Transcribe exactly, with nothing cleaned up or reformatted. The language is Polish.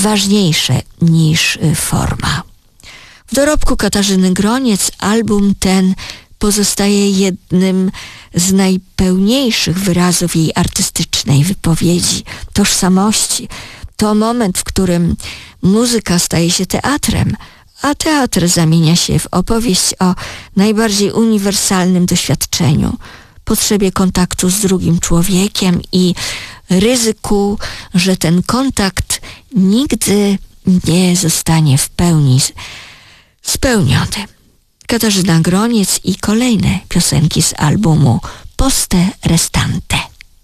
ważniejsze niż forma. W dorobku Katarzyny Groniec album ten pozostaje jednym z najpełniejszych wyrazów jej artystycznej wypowiedzi, tożsamości. To moment, w którym muzyka staje się teatrem, a teatr zamienia się w opowieść o najbardziej uniwersalnym doświadczeniu, potrzebie kontaktu z drugim człowiekiem i ryzyku, że ten kontakt nigdy nie zostanie w pełni spełniony. Katarzyna Groniec i kolejne piosenki z albumu Poste Restante.